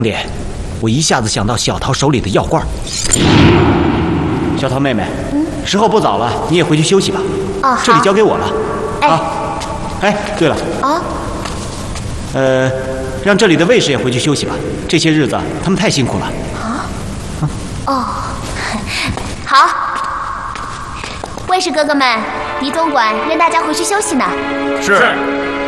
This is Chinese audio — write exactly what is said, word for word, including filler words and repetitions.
弟，我一下子想到小桃手里的药罐。小桃妹妹，嗯，时候不早了，你也回去休息吧。 哦， 这里交给我了。 哎， 啊，哎，对了， 啊， 呃，让这里的卫士也回去休息吧。这些日子他们太辛苦了。 啊，哦，好，卫士哥哥们，倪总管让大家回去休息呢。 是。